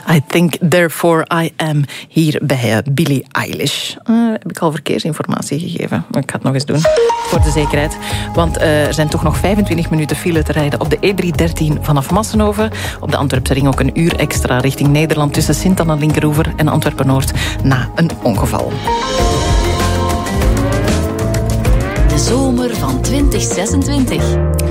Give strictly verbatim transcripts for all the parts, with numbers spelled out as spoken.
I think, therefore I am, hier bij uh, Billie Eilish. Uh, heb ik al verkeersinformatie gegeven? Ik ga het nog eens doen, voor de zekerheid. Want uh, er zijn toch nog vijfentwintig minuten file te rijden op de E driehonderddertien vanaf Massenhoven. Op de Antwerpse ring ook een uur extra richting Nederland tussen Sint-Anna Linkeroever en Antwerpen-Noord na een ongeval. De zomer van twintig zesentwintig.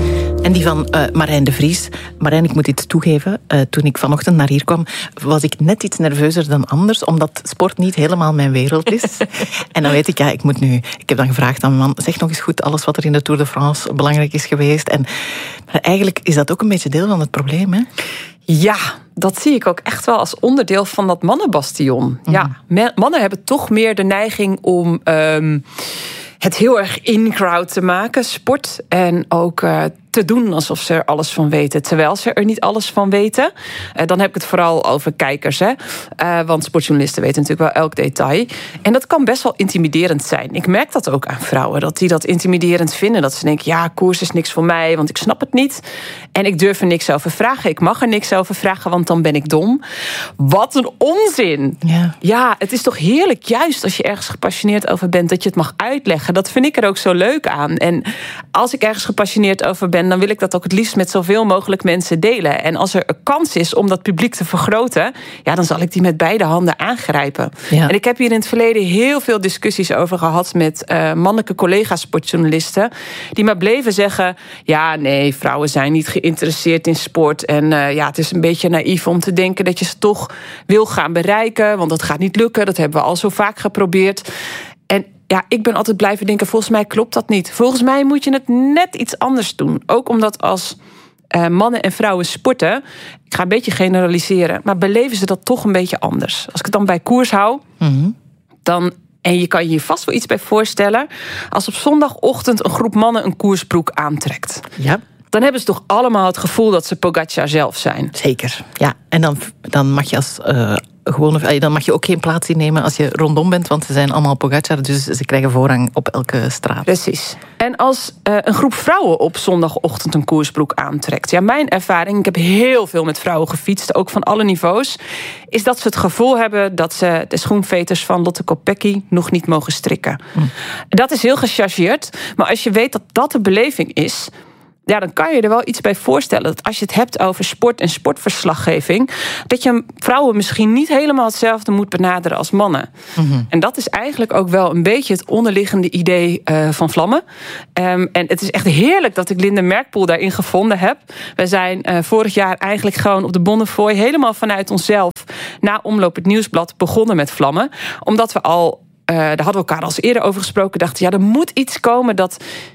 En die van uh, Marijn de Vries. Marijn, ik moet iets toegeven. Uh, toen ik vanochtend naar hier kwam, was ik net iets nerveuzer dan anders, omdat sport niet helemaal mijn wereld is. En dan weet ik, ja, ik moet nu... Ik heb dan gevraagd aan mijn man, zeg nog eens goed alles wat er in de Tour de France belangrijk is geweest. En, maar eigenlijk is dat ook een beetje deel van het probleem, hè? Ja, dat zie ik ook echt wel als onderdeel van dat mannenbastion. Mm. Ja, mannen hebben toch meer de neiging om... Um, het heel erg in-crowd te maken, sport. En ook uh, te doen alsof ze er alles van weten, terwijl ze er niet alles van weten. Uh, dan heb ik het vooral over kijkers, hè. Uh, want sportjournalisten weten natuurlijk wel elk detail. En dat kan best wel intimiderend zijn. Ik merk dat ook aan vrouwen, dat die dat intimiderend vinden. Dat ze denken, ja, koers is niks voor mij, want ik snap het niet. En ik durf er niks over vragen. Ik mag er niks over vragen, want dan ben ik dom. Wat een onzin! Ja, ja, het is toch heerlijk, juist als je ergens gepassioneerd over bent, dat je het mag uitleggen. Dat vind ik er ook zo leuk aan. En als ik ergens gepassioneerd over ben, dan wil ik dat ook het liefst met zoveel mogelijk mensen delen. En als er een kans is om dat publiek te vergroten, ja, dan zal ik die met beide handen aangrijpen. Ja. En ik heb hier in het verleden heel veel discussies over gehad met uh, mannelijke collega's sportjournalisten, die maar bleven zeggen, ja, nee, vrouwen zijn niet geïnteresseerd in sport. En uh, ja, het is een beetje naïef om te denken dat je ze toch wil gaan bereiken, want dat gaat niet lukken. Dat hebben we al zo vaak geprobeerd. En ja, ik ben altijd blijven denken, volgens mij klopt dat niet. Volgens mij moet je het net iets anders doen. Ook omdat als uh, mannen en vrouwen sporten, ik ga een beetje generaliseren, maar beleven ze dat toch een beetje anders. Als ik het dan bij koers hou, mm-hmm. dan, en je kan je hier vast wel iets bij voorstellen, als op zondagochtend een groep mannen een koersbroek aantrekt. Ja. Dan hebben ze toch allemaal het gevoel dat ze Pogacar zelf zijn. Zeker, ja. En dan, dan mag je als... Uh... Gewoon, dan mag je ook geen plaats innemen als je rondom bent, want ze zijn allemaal Pogacar, dus ze krijgen voorrang op elke straat. Precies. En als uh, een groep vrouwen op zondagochtend een koersbroek aantrekt, ja, mijn ervaring, ik heb heel veel met vrouwen gefietst, ook van alle niveaus, is dat ze het gevoel hebben dat ze de schoenveters van Lotte Kopecky nog niet mogen strikken. Hm. Dat is heel gechargeerd, maar als je weet dat dat de beleving is, ja, dan kan je er wel iets bij voorstellen dat als je het hebt over sport en sportverslaggeving, dat je vrouwen misschien niet helemaal hetzelfde moet benaderen als mannen. Mm-hmm. En dat is eigenlijk ook wel een beetje het onderliggende idee uh, van Vlammen. Um, en het is echt heerlijk dat ik Linde Merkpoel daarin gevonden heb. We zijn uh, vorig jaar eigenlijk gewoon op de Bonnefoy helemaal vanuit onszelf na Omloop het Nieuwsblad begonnen met Vlammen. Omdat we al, uh, daar hadden we elkaar al eens eerder over gesproken, dachten, ja, er moet iets komen dat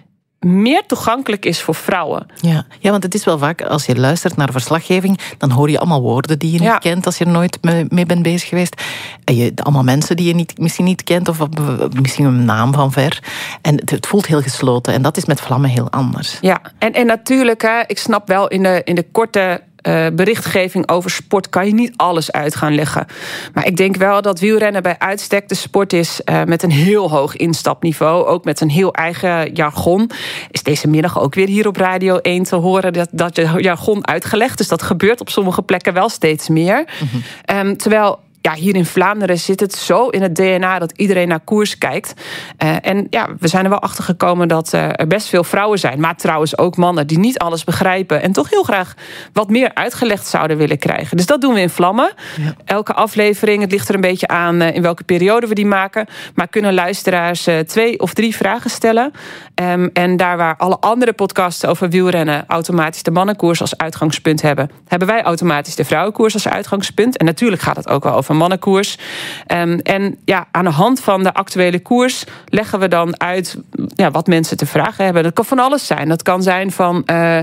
meer toegankelijk is voor vrouwen. Ja, ja, want het is wel vaak, als je luistert naar verslaggeving, dan hoor je allemaal woorden die je niet ja. kent als je er nooit mee bent bezig geweest. En je, allemaal mensen die je niet, misschien niet kent, of misschien een naam van ver. En het, het voelt heel gesloten. En dat is met Vlammen heel anders. Ja, en, en natuurlijk, hè, ik snap wel in de, in de korte Uh, berichtgeving over sport kan je niet alles uit gaan leggen. Maar ik denk wel dat wielrennen bij uitstek de sport is uh, met een heel hoog instapniveau. Ook met een heel eigen jargon. Is deze middag ook weer hier op Radio één te horen dat, dat je jargon uitgelegd. Dus dat gebeurt op sommige plekken wel steeds meer. Mm-hmm. Um, terwijl ja, hier in Vlaanderen zit het zo in het D N A dat iedereen naar koers kijkt. Uh, en ja, we zijn er wel achter gekomen dat uh, er best veel vrouwen zijn. Maar trouwens ook mannen die niet alles begrijpen en toch heel graag wat meer uitgelegd zouden willen krijgen. Dus dat doen we in Vlammen. Ja. Elke aflevering, het ligt er een beetje aan uh, in welke periode we die maken. Maar kunnen luisteraars uh, twee of drie vragen stellen. Um, en daar waar alle andere podcasts over wielrennen automatisch de mannenkoers als uitgangspunt hebben, hebben wij automatisch de vrouwenkoers als uitgangspunt. En natuurlijk gaat het ook wel over mannenkoers. Um, en ja, aan de hand van de actuele koers leggen we dan uit ja, wat mensen te vragen hebben. Dat kan van alles zijn. Dat kan zijn van Uh,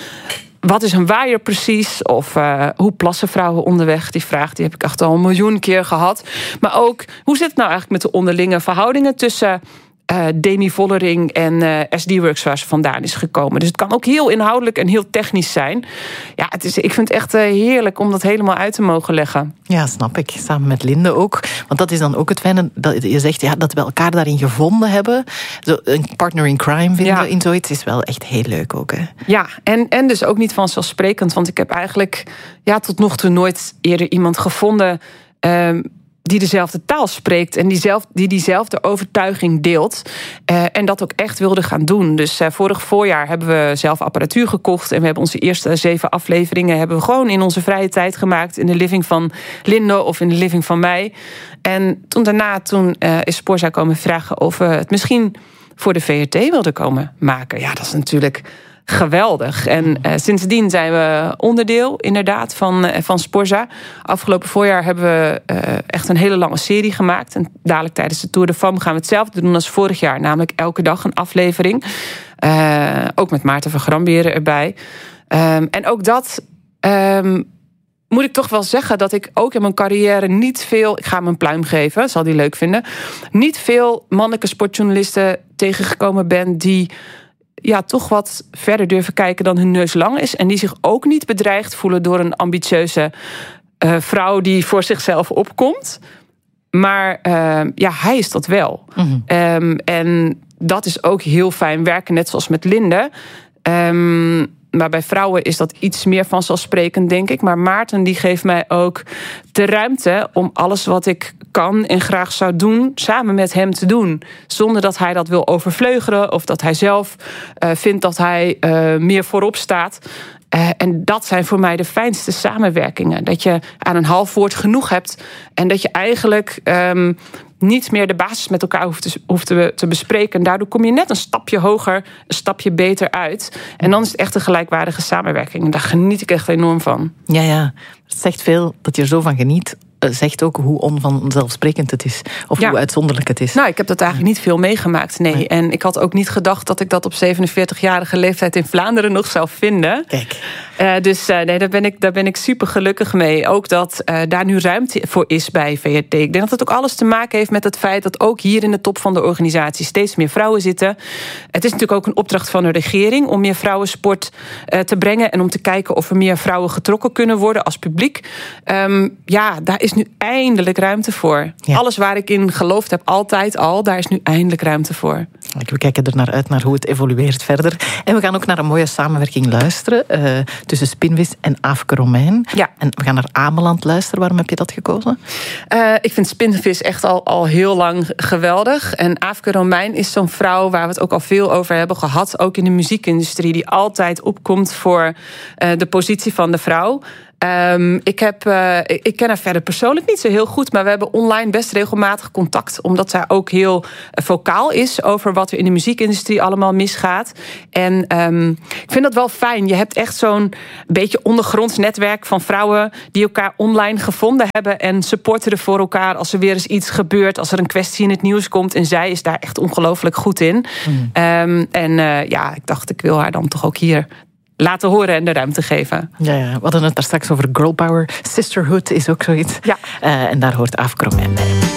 wat is een waaier precies? Of uh, hoe plassen vrouwen onderweg? Die vraag die heb ik echt al een miljoen keer gehad. Maar ook, hoe zit het nou eigenlijk met de onderlinge verhoudingen tussen uh, Demi Vollering en uh, S D-Works waar ze vandaan is gekomen. Dus het kan ook heel inhoudelijk en heel technisch zijn. Ja, het is, ik vind het echt uh, heerlijk om dat helemaal uit te mogen leggen. Ja, snap ik. Samen met Linde ook. Want dat is dan ook het fijne, dat je zegt ja, dat we elkaar daarin gevonden hebben. Zo, een partner in crime vinden ja. in zoiets is wel echt heel leuk ook. Hè? Ja, en, en dus ook niet vanzelfsprekend. Want ik heb eigenlijk ja, tot nog toe nooit eerder iemand gevonden Um, die dezelfde taal spreekt en die, zelf, die diezelfde overtuiging deelt. Uh, en dat ook echt wilde gaan doen. Dus uh, vorig voorjaar hebben we zelf apparatuur gekocht en we hebben onze eerste zeven afleveringen hebben we gewoon in onze vrije tijd gemaakt in de living van Linde of in de living van mij. En toen daarna toen, uh, is Sporza komen vragen of we het misschien voor de V R T wilden komen maken. Ja, dat is natuurlijk geweldig. En uh, sindsdien zijn we onderdeel inderdaad van, uh, van Sporza. Afgelopen voorjaar hebben we uh, echt een hele lange serie gemaakt. En dadelijk tijdens de Tour de Femme gaan we hetzelfde doen als vorig jaar. Namelijk elke dag een aflevering. Uh, ook met Maarten van Gramberen erbij. Um, en ook dat Um, moet ik toch wel zeggen dat ik ook in mijn carrière niet veel, ik ga hem een pluim geven, zal die leuk vinden, niet veel mannelijke sportjournalisten tegengekomen ben die ja, toch wat verder durven kijken dan hun neus lang is. En die zich ook niet bedreigd voelen door een ambitieuze uh, vrouw die voor zichzelf opkomt. Maar uh, ja, hij is dat wel. Mm-hmm. Um, en dat is ook heel fijn werken, net zoals met Linde. Um, maar bij vrouwen is dat iets meer vanzelfsprekend, denk ik. Maar Maarten die geeft mij ook de ruimte om alles wat ik kan en graag zou doen, samen met hem te doen. Zonder dat hij dat wil overvleugelen of dat hij zelf uh, vindt dat hij uh, meer voorop staat. Uh, en dat zijn voor mij de fijnste samenwerkingen. Dat je aan een half woord genoeg hebt en dat je eigenlijk Um, niet meer de basis met elkaar hoeft te, hoeft te, te bespreken. En daardoor kom je net een stapje hoger, een stapje beter uit. En dan is het echt een gelijkwaardige samenwerking. En daar geniet ik echt enorm van. Ja, ja. Het zegt veel dat je er zo van geniet. Zegt ook hoe onvanzelfsprekend het is. Of ja. hoe uitzonderlijk het is. Nou, ik heb dat eigenlijk niet veel meegemaakt, nee. nee. En ik had ook niet gedacht dat ik dat op zevenenveertigjarige leeftijd in Vlaanderen nog zou vinden. Kijk. Uh, dus uh, nee, daar ben ik, daar ben ik super gelukkig mee. Ook dat uh, daar nu ruimte voor is bij V R T. Ik denk dat het ook alles te maken heeft met het feit dat ook hier in de top van de organisatie steeds meer vrouwen zitten. Het is natuurlijk ook een opdracht van de regering om meer vrouwensport uh, te brengen en om te kijken of er meer vrouwen getrokken kunnen worden als publiek. Um, ja, daar is is nu eindelijk ruimte voor. Ja. Alles waar ik in geloofd heb, altijd al, daar is nu eindelijk ruimte voor. We kijken er naar uit, naar hoe het evolueert verder. En we gaan ook naar een mooie samenwerking luisteren uh, tussen Spinvis en Aafke Romein. Ja. En we gaan naar Ameland luisteren. Waarom heb je dat gekozen? Uh, ik vind Spinvis echt al, al heel lang geweldig. En Aafke Romein is zo'n vrouw waar we het ook al veel over hebben gehad, ook in de muziekindustrie, die altijd opkomt voor uh, de positie van de vrouw. Um, ik, heb, uh, ik ken haar verder persoonlijk niet zo heel goed, maar we hebben online best regelmatig contact, omdat zij ook heel vocaal is over wat er in de muziekindustrie allemaal misgaat. En um, ik vind dat wel fijn. Je hebt echt zo'n beetje ondergronds netwerk van vrouwen die elkaar online gevonden hebben en supporteren voor elkaar als er weer eens iets gebeurt, als er een kwestie in het nieuws komt. En zij is daar echt ongelooflijk goed in. Mm. Um, en uh, ja, ik dacht, ik wil haar dan toch ook hier laten horen en de ruimte geven. Ja, ja, we hadden het daar straks over girl power. Sisterhood is ook zoiets. Ja. Uh, en daar hoort Aafke Romein bij.